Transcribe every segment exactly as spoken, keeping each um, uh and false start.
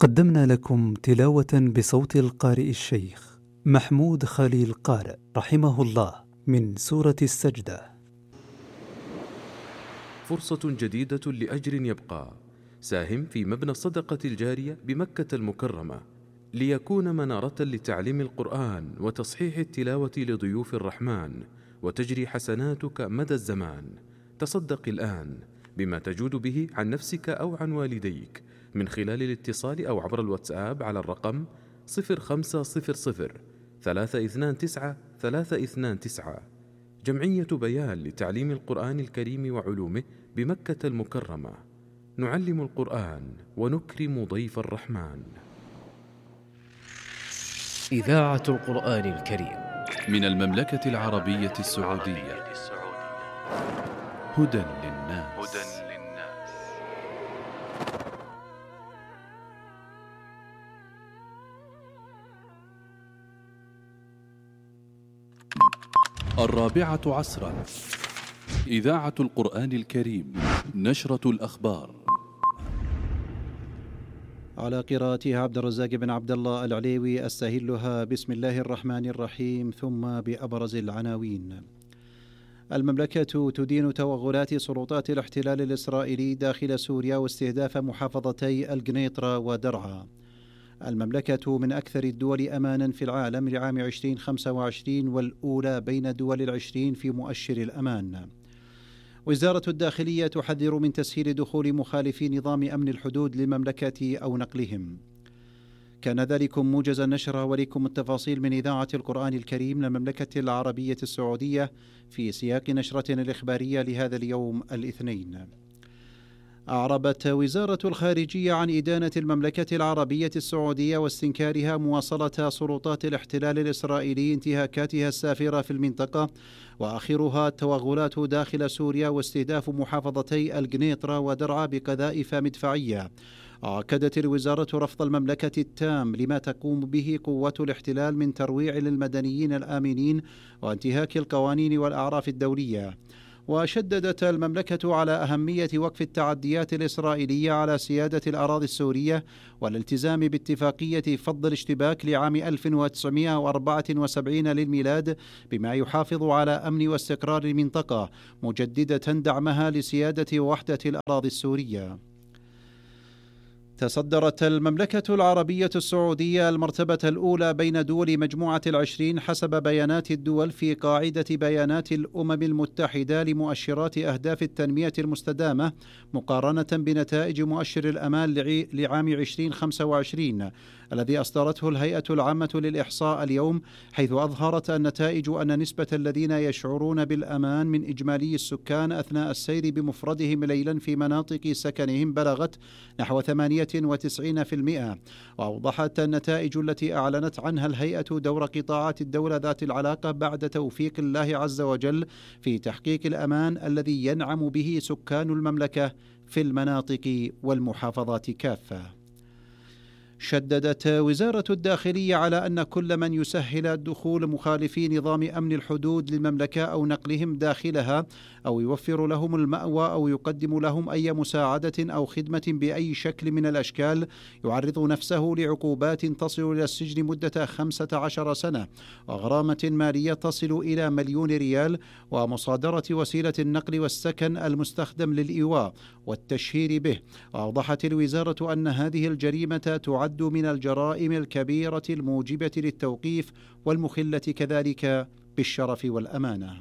قدمنا لكم تلاوة بصوت القارئ الشيخ محمود خليل قارئ رحمه الله من سورة السجدة. فرصة جديدة لأجر يبقى. ساهم في مبنى الصدقة الجارية بمكة المكرمة ليكون منارة لتعليم القرآن وتصحيح التلاوة لضيوف الرحمن، وتجري حسناتك مدى الزمان. تصدق الآن بما تجود به عن نفسك أو عن والديك من خلال الاتصال أو عبر الواتساب على الرقم صفر خمسة صفر صفر ثلاثة اثنان تسعة ثلاثة اثنان تسعة. جمعية بيان لتعليم القرآن الكريم وعلومه بمكة المكرمة. نعلم القرآن ونكرم ضيف الرحمن. إذاعة القرآن الكريم من المملكة العربية السعودية. هدى للناس. الرابعة عصرا. إذاعة القرآن الكريم. نشرة الأخبار على قراءتها عبد الرزاق بن عبد الله العليوي. أستهلها بسم الله الرحمن الرحيم، ثم بأبرز العناوين. المملكة تدين توغلات سلطات الاحتلال الإسرائيلي داخل سوريا واستهداف محافظتي القنيطرة ودرعا. المملكة من أكثر الدول أمانا في العالم لعام عشرين خمسة وعشرين، والأولى بين دول العشرين في مؤشر الأمان. وزارة الداخلية تحذر من تسهيل دخول مخالفي نظام أمن الحدود للمملكة أو نقلهم. كان ذلكم موجز النشر، ولكم التفاصيل من إذاعة القرآن الكريم للمملكة العربية السعودية في سياق نشرتنا الإخبارية لهذا اليوم الاثنين. أعربت وزارة الخارجية عن إدانة المملكة العربية السعودية واستنكارها مواصلة سلطات الاحتلال الإسرائيلي انتهاكاتها السافرة في المنطقة، وآخرها التوغلات داخل سوريا واستهداف محافظتي القنيطرة ودرعا بقذائف مدفعية. أكدت الوزارة رفض المملكة التام لما تقوم به قوات الاحتلال من ترويع للمدنيين الآمنين وانتهاك القوانين والأعراف الدولية. وشددت المملكة على أهمية وقف التعديات الإسرائيلية على سيادة الأراضي السورية والالتزام باتفاقية فض الاشتباك لعام ألف وتسعمائة وأربعة وسبعين للميلاد بما يحافظ على أمن واستقرار المنطقة، مجددة دعمها لسيادة ووحدة الأراضي السورية. تصدرت المملكة العربية السعودية المرتبة الأولى بين دول مجموعة العشرين حسب بيانات الدول في قاعدة بيانات الأمم المتحدة لمؤشرات أهداف التنمية المستدامة، مقارنة بنتائج مؤشر الأمان لعام عشرين خمسة وعشرين الذي أصدرته الهيئة العامة للإحصاء اليوم، حيث أظهرت النتائج أن نسبة الذين يشعرون بالأمان من إجمالي السكان أثناء السير بمفردهم ليلا في مناطق سكنهم بلغت نحو ثمانية وتسعين بالمئة. وأوضحت النتائج التي أعلنت عنها الهيئة دور قطاعات الدولة ذات العلاقة بعد توفيق الله عز وجل في تحقيق الأمان الذي ينعم به سكان المملكة في المناطق والمحافظات كافة. شددت وزارة الداخلية على أن كل من يسهل دخول مخالفي نظام أمن الحدود للمملكة أو نقلهم داخلها أو يوفر لهم المأوى أو يقدم لهم أي مساعدة أو خدمة بأي شكل من الأشكال يعرض نفسه لعقوبات تصل إلى السجن مدة خمسة عشر سنة وغرامة مالية تصل إلى مليون ريال ومصادرة وسيلة النقل والسكن المستخدم للإيواء والتشهير به. وأوضحت الوزارة أن هذه الجريمة تعد من الجرائم الكبيرة الموجبة للتوقيف والمخلة كذلك بالشرف والأمانة.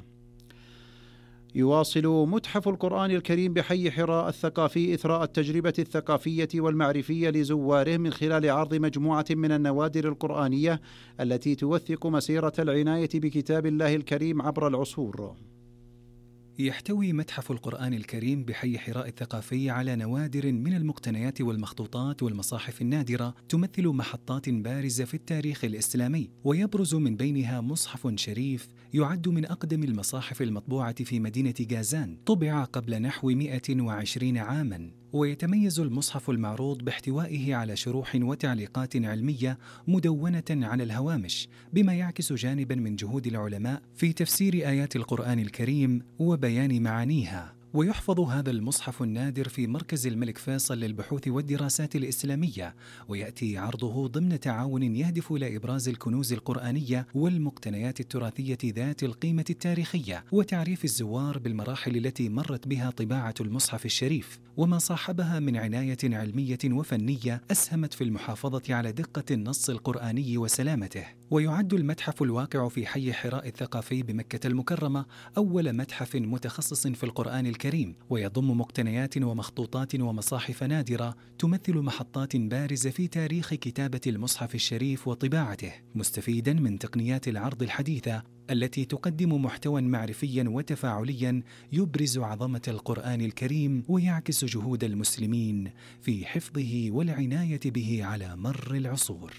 يواصل متحف القرآن الكريم بحي حراء الثقافي إثراء التجربة الثقافية والمعرفية لزواره من خلال عرض مجموعة من النوادر القرآنية التي توثق مسيرة العناية بكتاب الله الكريم عبر العصور. يحتوي متحف القرآن الكريم بحي حراء الثقافي على نوادر من المقتنيات والمخطوطات والمصاحف النادرة تمثل محطات بارزة في التاريخ الإسلامي، ويبرز من بينها مصحف شريف يعد من أقدم المصاحف المطبوعة في مدينة جازان، طبع قبل نحو مئة وعشرين عاماً. ويتميز المصحف المعروض باحتوائه على شروح وتعليقات علمية مدونة على الهوامش، بما يعكس جانباً من جهود العلماء في تفسير آيات القرآن الكريم وبيان معانيها. ويحفظ هذا المصحف النادر في مركز الملك فيصل للبحوث والدراسات الإسلامية، ويأتي عرضه ضمن تعاون يهدف إلى إبراز الكنوز القرآنية والمقتنيات التراثية ذات القيمة التاريخية، وتعريف الزوار بالمراحل التي مرت بها طباعة المصحف الشريف وما صاحبها من عناية علمية وفنية أسهمت في المحافظة على دقة النص القرآني وسلامته. ويعد المتحف الواقع في حي حراء الثقافي بمكة المكرمة أول متحف متخصص في القرآن الكريم، ويضم مقتنيات ومخطوطات ومصاحف نادرة تمثل محطات بارزة في تاريخ كتابة المصحف الشريف وطباعته، مستفيدا من تقنيات العرض الحديثة التي تقدم محتوى معرفيا وتفاعليا يبرز عظمة القرآن الكريم ويعكس جهود المسلمين في حفظه والعناية به على مر العصور.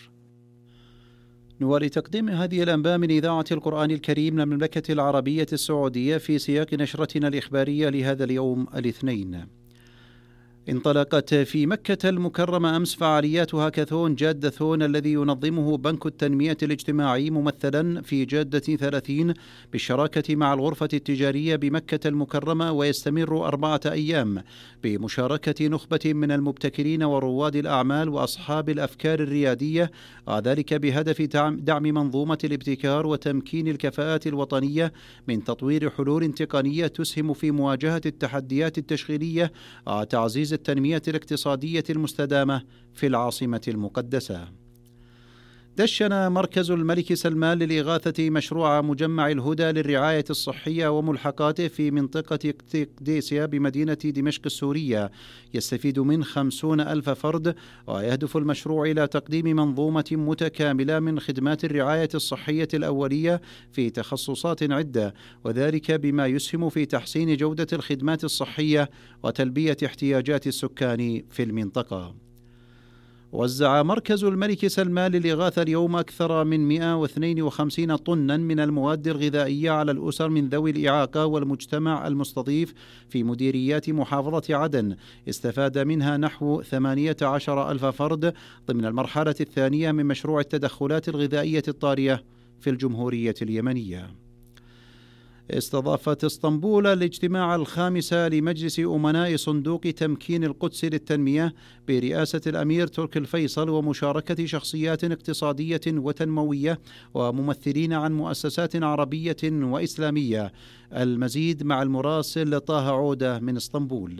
نوالي تقديم هذه الأنباء من إذاعة القرآن الكريم للمملكة العربية السعودية في سياق نشرتنا الإخبارية لهذا اليوم الاثنين. انطلقت في مكة المكرمة أمس فعاليات هاكاثون جادة ثون الذي ينظمه بنك التنمية الاجتماعي ممثلا في جادة ثلاثين بالشراكة مع الغرفة التجارية بمكة المكرمة، ويستمر أربعة أيام بمشاركة نخبة من المبتكرين ورواد الأعمال وأصحاب الأفكار الريادية، وذلك بهدف دعم منظومة الابتكار وتمكين الكفاءات الوطنية من تطوير حلول تقنية تسهم في مواجهة التحديات التشغيلية وتعزيز التنمية الاقتصادية المستدامة في العاصمة المقدسة. دشن مركز الملك سلمان للإغاثة مشروع مجمع الهدى للرعاية الصحية وملحقاته في منطقة قديسيا بمدينة دمشق السورية، يستفيد من خمسون ألف فرد، ويهدف المشروع إلى تقديم منظومة متكاملة من خدمات الرعاية الصحية الأولية في تخصصات عدة، وذلك بما يسهم في تحسين جودة الخدمات الصحية وتلبية احتياجات السكان في المنطقة. وزع مركز الملك سلمان للإغاثة اليوم أكثر من مئة واثنين وخمسين طنا من المواد الغذائية على الأسر من ذوي الإعاقة والمجتمع المستضيف في مديريات محافظة عدن، استفاد منها نحو ثمانية عشر ألف فرد ضمن المرحلة الثانية من مشروع التدخلات الغذائية الطارئة في الجمهورية اليمنية. استضافت اسطنبول الاجتماع الخامس لمجلس أمناء صندوق تمكين القدس للتنمية برئاسة الأمير تركي الفيصل ومشاركة شخصيات اقتصادية وتنموية وممثلين عن مؤسسات عربية وإسلامية. المزيد مع المراسل طه عودة من اسطنبول.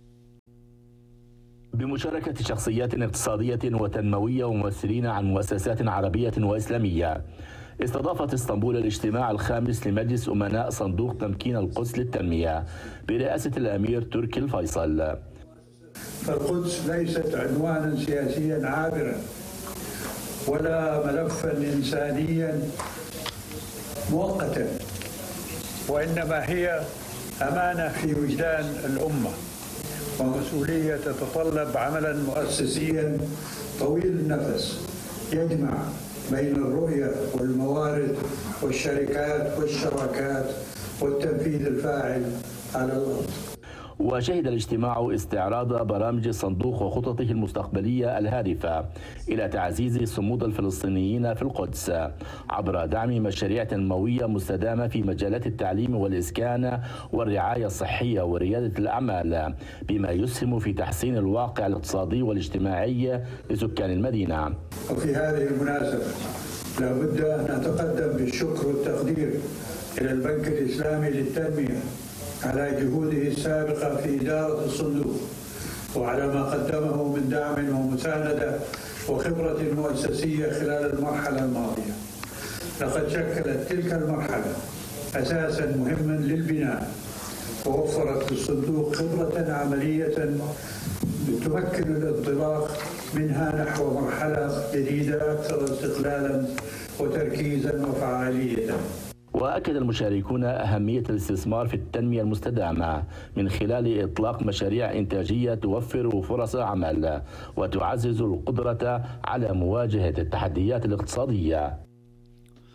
بمشاركة شخصيات اقتصادية وتنموية وممثلين عن مؤسسات عربية وإسلامية، استضافت اسطنبول الاجتماع الخامس لمجلس أمناء صندوق تمكين القدس للتنمية برئاسة الأمير تركي الفيصل. فالقدس ليست عنوانا سياسيا عابرا ولا ملفا إنسانيا مؤقتا، وإنما هي أمانة في وجدان الأمة ومسؤولية تتطلب عملا مؤسسيا طويل النفس يجمع بين الرؤية والموارد والشركات والشراكات والتنفيذ الفاعل على الأرض. وشهد الاجتماع استعراض برامج الصندوق وخططه المستقبلية الهادفة إلى تعزيز صمود الفلسطينيين في القدس عبر دعم مشاريع تنموية مستدامة في مجالات التعليم والإسكان والرعاية الصحية وريادة الأعمال، بما يسهم في تحسين الواقع الاقتصادي والاجتماعي لسكان المدينة. وفي هذه المناسبة لا بد أن نتقدم بالشكر والتقدير إلى البنك الإسلامي للتنمية على جهوده السابقة في إدارة الصندوق وعلى ما قدمه من دعم ومساندة وخبرة مؤسسية خلال المرحلة الماضية. لقد شكلت تلك المرحلة أساسا مهما للبناء، ووفرت للصندوق خبرة عملية تمكن الانطلاق منها نحو مرحلة جديدة أكثر استقلالا وتركيزا وفعالية. وأكد المشاركون أهمية الاستثمار في التنمية المستدامة من خلال إطلاق مشاريع إنتاجية توفر فرص عمل وتعزز القدرة على مواجهة التحديات الاقتصادية.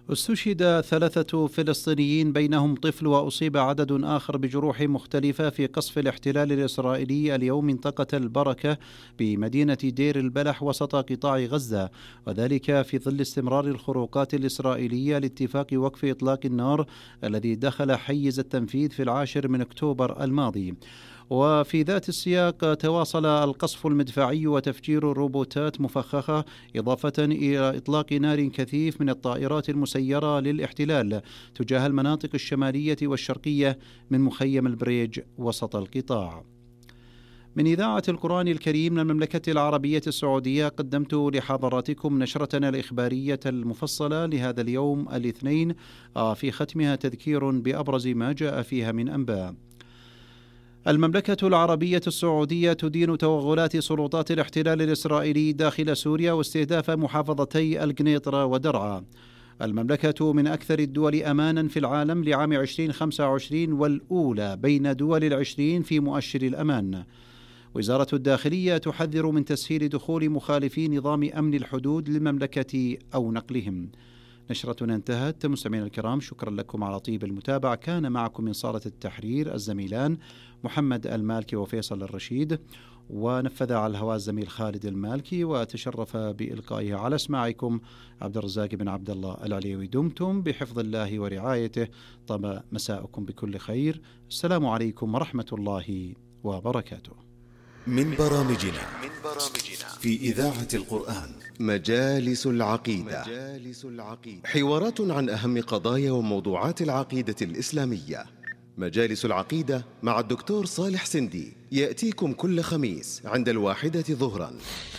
استشهد ثلاثة فلسطينيين بينهم طفل وأصيب عدد آخر بجروح مختلفة في قصف الاحتلال الإسرائيلي اليوم منطقة البركة بمدينة دير البلح وسط قطاع غزة، وذلك في ظل استمرار الخروقات الإسرائيلية لاتفاق وقف إطلاق النار الذي دخل حيز التنفيذ في العاشر من أكتوبر الماضي. وفي ذات السياق تواصل القصف المدفعي وتفجير الروبوتات مفخخة، إضافة إلى إطلاق نار كثيف من الطائرات المسيرة للاحتلال تجاه المناطق الشمالية والشرقية من مخيم البريج وسط القطاع. من إذاعة القرآن الكريم من المملكة العربية السعودية قدمت لحضراتكم نشرتنا الإخبارية المفصلة لهذا اليوم الاثنين، في ختمها تذكير بأبرز ما جاء فيها من أنباء. المملكة العربية السعودية تدين توغلات سلطات الاحتلال الإسرائيلي داخل سوريا واستهداف محافظتي القنيطرة ودرعا. المملكة من أكثر الدول أمانا في العالم لعام ألفين وخمسة وعشرين والأولى بين دول العشرين في مؤشر الأمان. وزارة الداخلية تحذر من تسهيل دخول مخالفي نظام أمن الحدود للمملكة أو نقلهم. نشرتنا انتهت. مستمعينا الكرام، شكرا لكم على طيب المتابعة. كان معكم من صالة التحرير الزميلان محمد المالكي وفيصل الرشيد، ونفذ على الهواء الزميل خالد المالكي، وتشرف بإلقائه على اسماعكم عبد الرزاق بن عبد الله العليوي. دمتم بحفظ الله ورعايته. طاب مساءكم بكل خير. السلام عليكم ورحمة الله وبركاته. من برامجنا في إذاعة القرآن مجالس العقيدة، حوارات عن أهم قضايا وموضوعات العقيدة الإسلامية. مجالس العقيدة مع الدكتور صالح سندي يأتيكم كل خميس عند الواحدة ظهرا.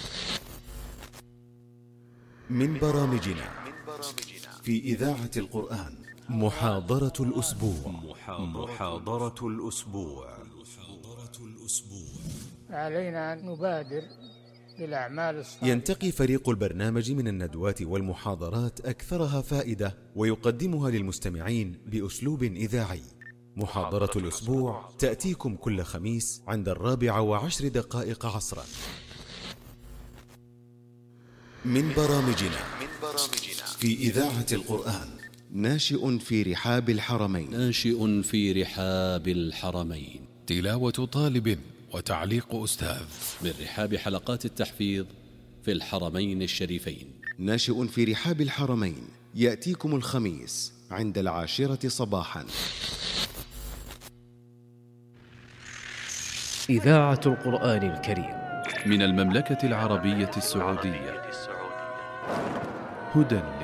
من برامجنا في إذاعة القرآن محاضرة الأسبوع. محاضرة الأسبوع. علينا أن نبادر بالأعمال الصالحة. ينتقي فريق البرنامج من الندوات والمحاضرات أكثرها فائدة ويقدمها للمستمعين بأسلوب إذاعي. محاضرة الأسبوع تأتيكم كل خميس عند الرابعة وعشر دقائق عصرا. من برامجنا في إذاعة القرآن ناشئ في رحاب الحرمين. ناشئ في رحاب الحرمين. تلاوة طالب وتعليق أستاذ من رحاب حلقات التحفيظ في الحرمين الشريفين. ناشئ في رحاب الحرمين يأتيكم الخميس عند العاشرة صباحا. إذاعة القرآن الكريم من المملكة العربية السعودية. هدى